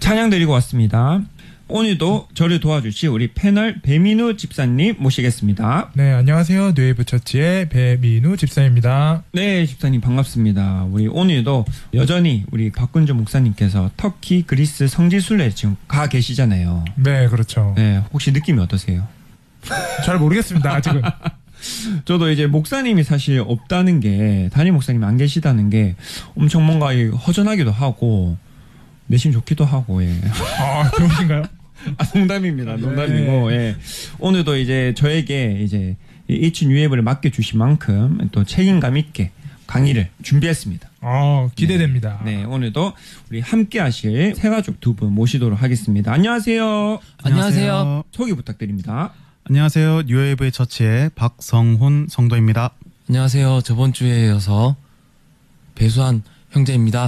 찬양 드리고 왔습니다. 오늘도 저를 도와주실 우리 패널 배민우 집사님 모시겠습니다. 네, 안녕하세요. 뉴웨이브 처치의 배민우 집사입니다. 네, 집사님 반갑습니다. 우리 오늘도 여전히 우리 박근조 목사님께서 터키, 그리스 성지순례 지금 가 계시잖아요. 네, 그렇죠. 네, 혹시 느낌이 어떠세요? 잘 모르겠습니다, 아직은. 저도 이제 목사님이 사실 없다는 게, 담임 목사님이 안 계시다는 게 엄청 뭔가 허전하기도 하고 내심 좋기도 하고, 예. 아, 좋으신가요? 아, 농담입니다. 농담이고, 네. 예. 오늘도 이제 저에게 이제 H-뉴웨이브를 맡겨주신 만큼 또 책임감 있게 강의를 준비했습니다. 기대됩니다. 네, 오늘도 우리 함께 하실 새가족 두 분 모시도록 하겠습니다. 안녕하세요. 안녕하세요. 소개 부탁드립니다. 안녕하세요. 뉴웨이브의 처치의 박성훈 성도입니다. 안녕하세요. 저번 주에 이어서 배수한 형제입니다.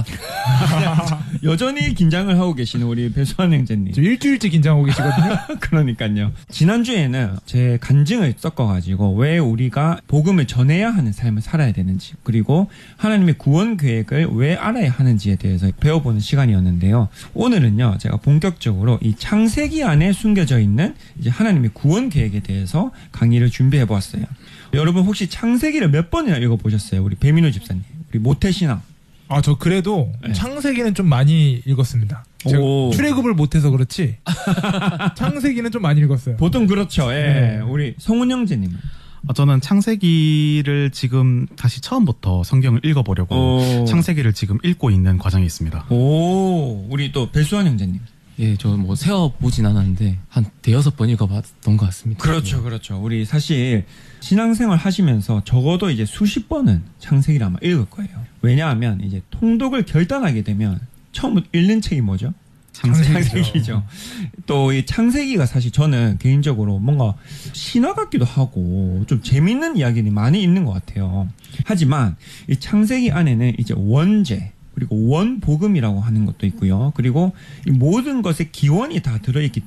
여전히 긴장을 하고 계시는 우리 배수환 형제님. 저 일주일째 긴장하고 계시거든요. 그러니까요. 지난주에는 제 간증을 섞어가지고 왜 우리가 복음을 전해야 하는 삶을 살아야 되는지, 그리고 하나님의 구원 계획을 왜 알아야 하는지에 대해서 배워보는 시간이었는데요. 오늘은요, 제가 본격적으로 이 창세기 안에 숨겨져 있는 이제 하나님의 구원 계획에 대해서 강의를 준비해보았어요. 여러분 혹시 창세기를 몇 번이나 읽어보셨어요? 우리 배민우 집사님. 우리 모태신앙. 저 그래도 네. 창세기는 좀 많이 읽었습니다. 제가 오. 출애굽을 못해서 그렇지 창세기는 좀 많이 읽었어요. 보통 그렇죠. 예. 네. 우리 성훈 형제님은. 저는 창세기를 지금 다시 처음부터 성경을 읽어보려고 창세기를 지금 읽고 있는 과정에 있습니다. 오, 우리 또 배수환 형제님. 예, 저 뭐 세어보진 않았는데 한 대여섯 번 읽어봤던 것 같습니다. 그렇죠, 그렇죠. 우리 사실 신앙생활 하시면서 적어도 이제 수십 번은 창세기를 아마 읽을 거예요. 왜냐하면 이제 통독을 결단하게 되면 처음부터 읽는 책이 뭐죠? 창세기죠. 또 이 창세기가 사실 저는 개인적으로 뭔가 신화 같기도 하고 좀 재밌는 이야기들이 많이 있는 것 같아요. 하지만 이 창세기 안에는 이제 원죄, 그리고 원복음이라고 하는 것도 있고요. 그리고 이 모든 것의 기원이 다 들어있기